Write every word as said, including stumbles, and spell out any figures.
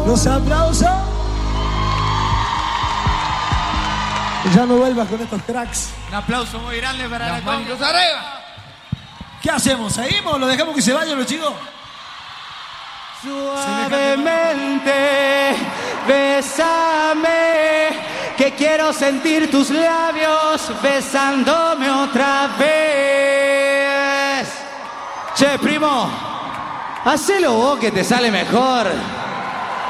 Los aplausos. Ya no vuelvas con estos cracks. Un aplauso muy grande para Las la manitos arriba. ¿Qué hacemos? ¿Seguimos o lo dejamos que se vayan los chicos? Suavemente, bésame, que quiero sentir tus labios besándome otra vez. Che, primo, hacelo vos que te sale mejor.